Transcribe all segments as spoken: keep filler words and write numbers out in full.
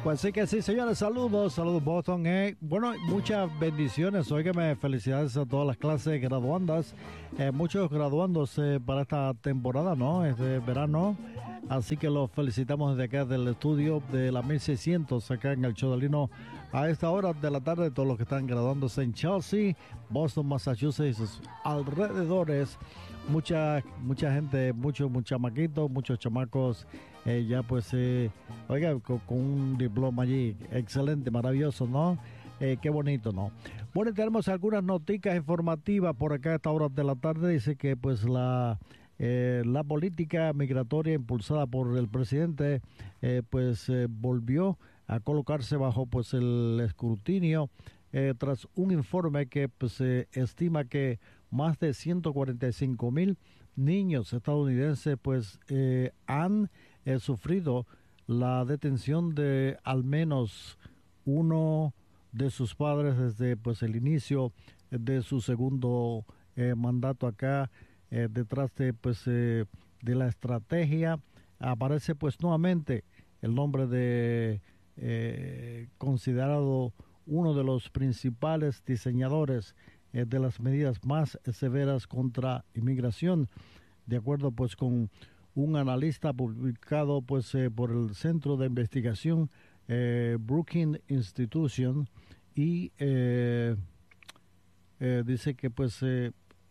Pues sí que sí, señores, saludos, saludos Boston. Eh. Bueno, muchas bendiciones, óigame, felicidades a todas las clases graduandas, eh, muchos graduandos eh, para esta temporada, ¿no? Este verano, así que los felicitamos desde acá del estudio de la mil seiscientos, acá en el Chodalino, a esta hora de la tarde, todos los que están graduándose en Chelsea, Boston, Massachusetts, sus alrededores. Mucha, mucha gente, muchos, muchos chamaquitos, muchos chamacos, eh, ya pues, eh, oiga, con, con un diploma allí, excelente, maravilloso, ¿no? Eh, qué bonito, ¿no? Bueno, tenemos algunas noticias informativas por acá a esta hora de la tarde. Dice que pues la, eh, la política migratoria impulsada por el presidente, eh, pues eh, volvió a colocarse bajo pues el escrutinio eh, tras un informe que pues eh, estima que más de ciento cuarenta y cinco mil niños estadounidenses pues eh, han eh, sufrido la detención de al menos uno de sus padres desde pues el inicio de su segundo eh, mandato acá. Eh, detrás de pues eh, de la estrategia aparece pues nuevamente el nombre de eh, considerado uno de los principales diseñadores eh, de las medidas más severas contra inmigración, de acuerdo pues con un analista publicado pues eh, por el Centro de Investigación eh, Brookings Institution, y eh, eh, dice que pues eh,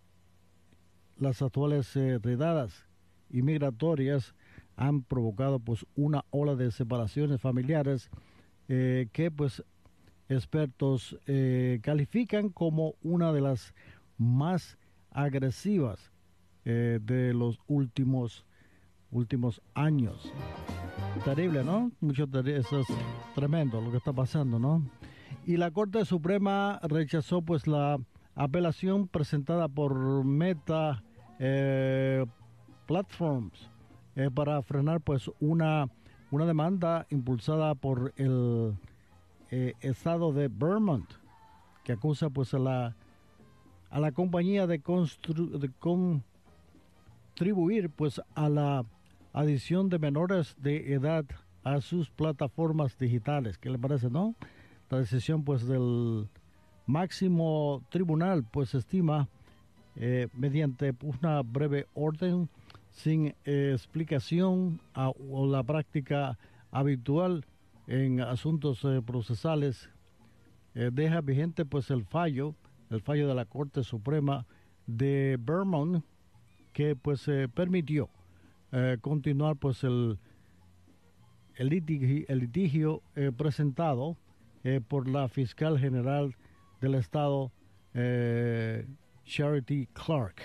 las actuales eh, redadas inmigratorias han provocado pues una ola de separaciones familiares eh, que pues expertos eh, califican como una de las más agresivas eh, de los últimos últimos años. Terrible, ¿no? Mucho ter- eso es tremendo lo que está pasando, ¿no? Y la Corte Suprema rechazó pues la apelación presentada por Meta eh, Platforms eh, para frenar pues una una demanda impulsada por el eh, estado de Vermont, que acusa pues a la a la compañía de, constru- de contribuir pues a la adición de menores de edad a sus plataformas digitales. ¿Qué le parece, no? La decisión pues del máximo tribunal pues estima eh, mediante una breve orden sin eh, explicación a, o la práctica habitual en asuntos eh, procesales, eh, deja vigente pues el fallo, el fallo de la Corte Suprema de Vermont, que pues eh, permitió eh, continuar pues el el litigio, el litigio eh, presentado eh, por la fiscal general del estado, eh, Charity Clark.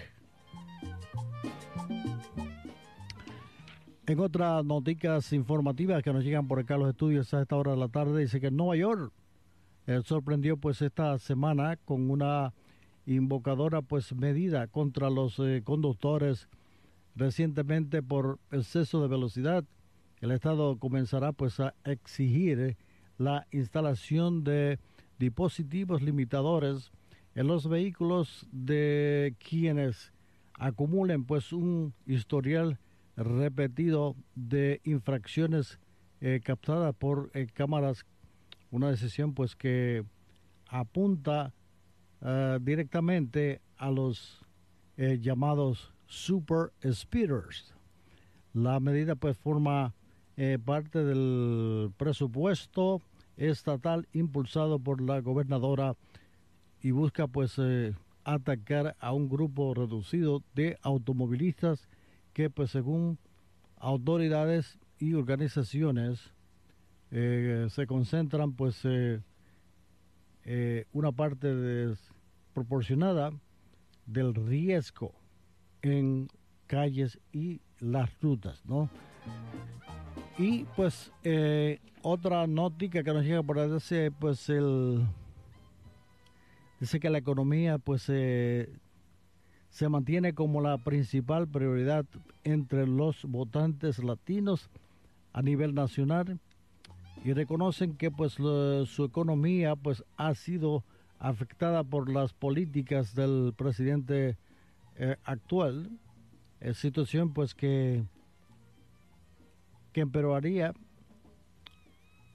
En otras noticias informativas que nos llegan por acá a los estudios a esta hora de la tarde, dice que Nueva York eh, sorprendió pues esta semana con una invocadora pues medida contra los eh, conductores recientemente por exceso de velocidad. El Estado comenzará pues a exigir la instalación de dispositivos limitadores en los vehículos de quienes acumulen pues un historial repetido de infracciones eh, captadas por eh, cámaras, una decisión pues que apunta uh, directamente a los eh, llamados super speeders. La medida pues forma eh, parte del presupuesto estatal impulsado por la gobernadora y busca pues eh, atacar a un grupo reducido de automovilistas que pues según autoridades y organizaciones eh, se concentran pues eh, eh, una parte desproporcionada del riesgo en calles y las rutas, ¿no? Y pues eh, otra noticia que nos llega por ahí dice pues el dice que la economía pues eh, se mantiene como la principal prioridad entre los votantes latinos a nivel nacional, y reconocen que pues lo, su economía pues ha sido afectada por las políticas del presidente eh, actual, eh, situación pues que que empeoraría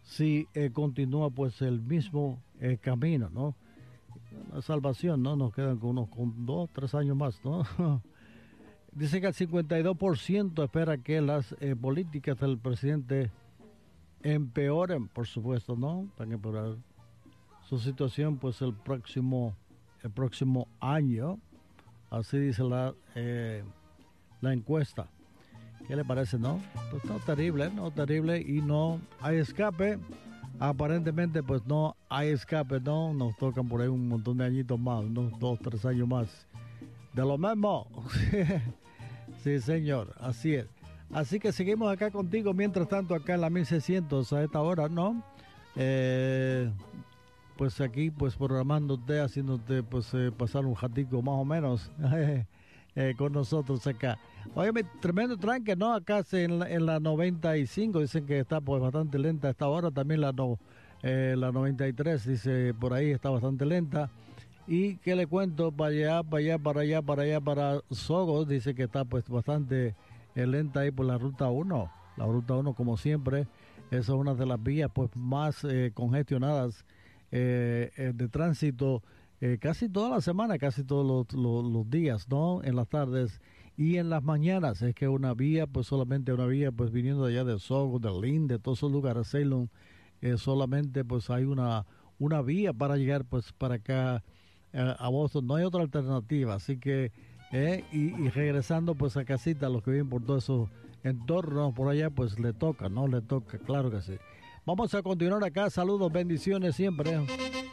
si eh, continúa pues el mismo eh, camino, ¿no? La salvación, ¿no? Nos quedan con unos con dos, tres años más, ¿no? Dice que el cincuenta y dos por ciento espera que las eh, políticas del presidente empeoren, por supuesto, ¿no? Van a empeorar su situación pues el próximo el próximo año. Así dice la eh, la encuesta. ¿Qué le parece, no? Pues no, terrible, no, terrible, y no hay escape. Aparentemente, pues no hay escape, ¿no? Nos tocan por ahí un montón de añitos más, unos dos, tres años más. De lo mismo. Sí, señor, así es. Así que seguimos acá contigo, mientras tanto, acá en la mil seiscientos a esta hora, ¿no? Eh, pues aquí, pues programándote, haciéndote, pues eh, pasar un ratico más o menos. Eh, con nosotros acá. Óyeme, tremendo tranque, ¿no? Acá en la, en la noventa y cinco dicen que está pues bastante lenta a esta hora. También la, no, eh, la noventa y tres dice por ahí está bastante lenta. Y que le cuento, para allá, para allá, para allá, para allá, para Sogos, dice que está pues bastante eh, lenta ahí por la ruta uno. La ruta uno, como siempre, esa es una de las vías pues más eh, congestionadas eh, eh, de tránsito. Eh, casi toda la semana, casi todos los, los, los días, ¿no? En las tardes y en las mañanas. Es que una vía, pues solamente una vía, pues viniendo de allá de Sogo, de Lynn, de todos esos lugares, Ceylon, eh, solamente pues hay una, una vía para llegar pues para acá eh, a Boston. No hay otra alternativa, así que, eh, y, y regresando pues a casita, los que viven por todos esos entornos por allá, pues le toca, ¿no? Le toca, claro que sí. Vamos a continuar acá, saludos, bendiciones siempre.